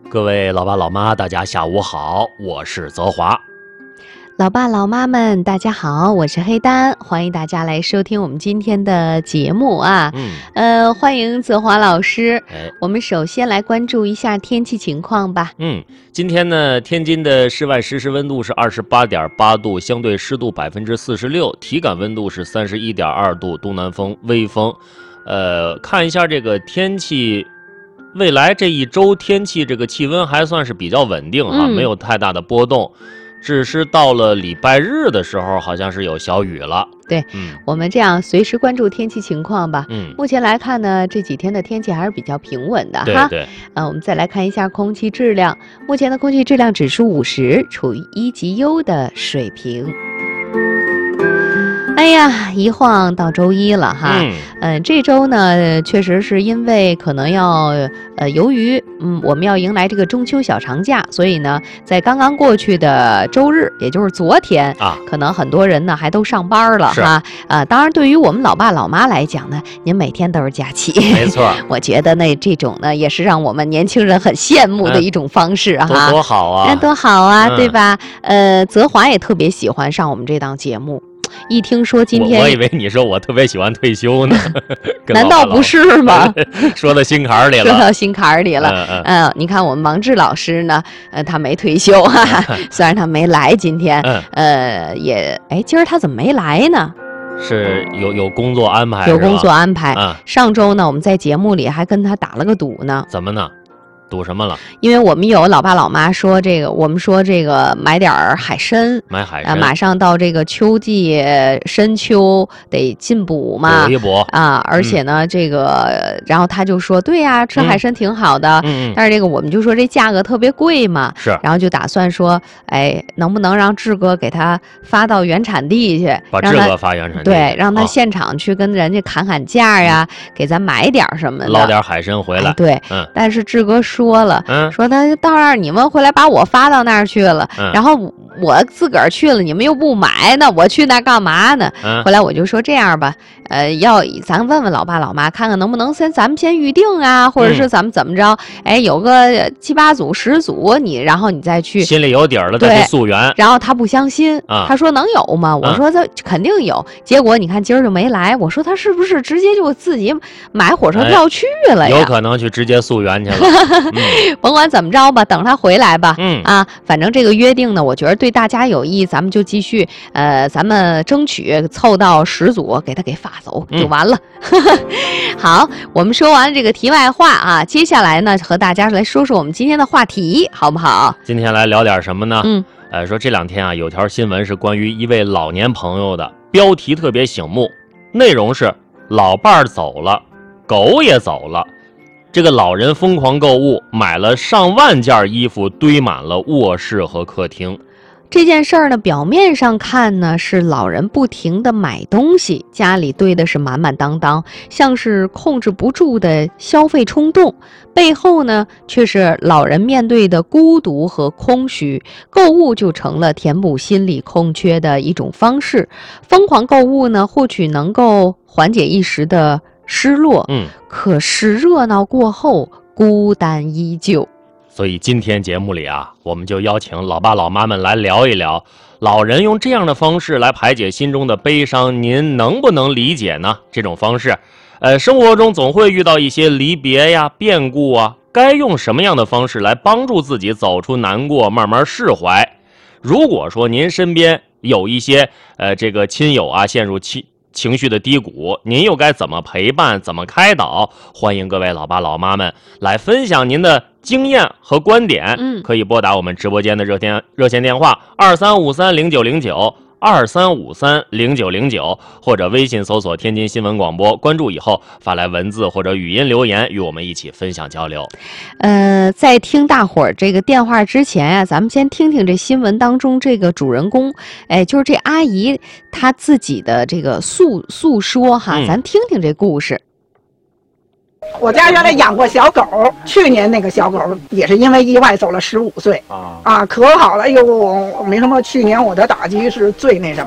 各位老爸老妈，大家下午好，我是泽华。 老爸老妈们，大家好，我是黑丹，欢迎大家来收听我们今天的节目啊。欢迎泽华老师。我们首先来关注一下天气情况吧。 今天呢，天津的室外实时温度是28.8度，相对湿度46%，体感温度是31.2度，东南风微风。看一下这个天气，未来这一周天气这个气温还算是比较稳定哈，没有太大的波动。只是到了礼拜日的时候，好像是有小雨了。 对，我们这样随时关注天气情况吧。目前来看呢，这几天的天气还是比较平稳的哈。 对。 我们再来看一下空气质量，目前的空气质量指数50，处于1级优的水平。哎呀，一晃到周一了哈。这周呢，确实是因为可能要由于我们要迎来这个中秋小长假，所以呢，在刚刚过去的周日，也就是昨天可能很多人呢还都上班了哈。当然，对于我们老爸老妈来讲呢，您每天都是假期， 没错。 我觉得呢，这种呢也是让我们年轻人很羡慕的一种方式哈。 多好啊！ 多好啊，对吧？泽华也特别喜欢上我们这档节目。一听说今天， 我以为你说我特别喜欢退休呢， 难道不是吗？ 说到心坎里了， 说到心坎里了。你看我们王志老师呢，他没退休虽然他没来今天，今儿他怎么没来呢？ 是有工作安排， 有工作安排。上周呢，我们在节目里还跟他打了个赌呢。 怎么呢？赌什么了？ 因为我们有老爸老妈说我们说买点海参， 买海参马上到这个秋季，深秋得进补嘛， 补一补而且呢，然后他就说，对呀，吃海参挺好的，但是我们就说这价格特别贵嘛， 是， 然后就打算说，能不能让志哥给他发到原产地去， 把志哥发原产地， 对，让他现场去跟人家砍价呀，给咱买点什么的， 捞点海参回来， 对，但是志哥说了，说他到那儿你们回来把我发到那儿去了，然后我自个儿去了，你们又不买呢，我去那干嘛呢？后来我就说这样吧，咱问问老爸老妈，看看能不能咱们先预定啊，或者是咱们怎么着？有个7、8组、10组，然后你再去， 心里有底儿了再去溯源。 然后他不相信，他说能有吗？我说他肯定有。结果你看今儿就没来，我说他是不是直接就自己买火车票去了呀？ 有可能去直接溯源去了。 甭管怎么着吧，等他回来吧。反正这个约定呢，我觉得对大家有益，咱们就继续，咱们争取凑到10组，给他发走就完了。好，我们说完这个题外话啊，接下来呢，和大家来说说我们今天的话题，好不好？ 今天来聊点什么呢？说这2天啊，有条新闻是关于一位老年朋友的，标题特别醒目，内容是老伴儿走了，狗也走了。这个老人疯狂购物，买了上万件衣服，堆满了卧室和客厅。 这件事儿呢，表面上看呢是老人不停地买东西，家里堆的是满满当当，像是控制不住的消费冲动，背后呢却是老人面对的孤独和空虚，购物就成了填补心理空缺的一种方式。疯狂购物呢，或许能够缓解一时的失落，可是热闹过后，孤单依旧。 所以今天节目里啊，我们就邀请老爸老妈们来聊一聊，老人用这样的方式来排解心中的悲伤，您能不能理解呢？这种方式，生活中总会遇到一些离别呀、变故啊，该用什么样的方式来帮助自己走出难过，慢慢释怀？如果说您身边有一些这个亲友啊陷入情绪的低谷，您又该怎么陪伴，怎么开导？欢迎各位老爸老妈们来分享您的经验和观点。可以拨打我们直播间的热线电话23530909 23530909，或者微信搜索天津新闻广播，关注以后发来文字或者语音留言，与我们一起分享交流。 在听大伙儿这个电话之前啊，咱们先听听这新闻当中这个主人公，就是这阿姨她自己的这个诉说哈，咱听听这故事。 我家原来养过小狗，去年那个小狗也是因为意外走了15岁可好了。哎呦，没什么，去年我的打击是最那什么。